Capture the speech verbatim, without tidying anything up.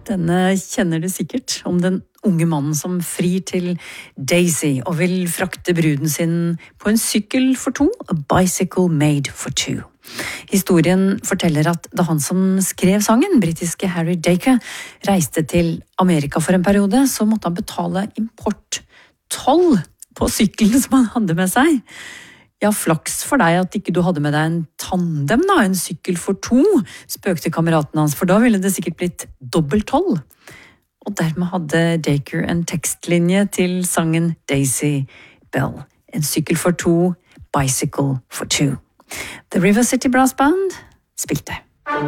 Denne kjenner du sikkert om den unge mannen som frir til Daisy og vil frakte bruden sin på en sykkel for to, a bicycle made for two. Historien forteller at da han som skrev sangen, britiske Harry Dacre, reiste til Amerika for en periode, så måtte han betale importtoll på sykkelen som han hadde med seg. Ja, flaks for deg at ikke du hadde med deg en tandem, da, en sykkel for to, spøkte kameraten hans, for da ville det sikkert blitt dobbelt toll. Og dermed hadde Dacre en tekstlinje til sangen Daisy Bell. En sykkel for to, bicycle for two. The River City Brass Band spilte.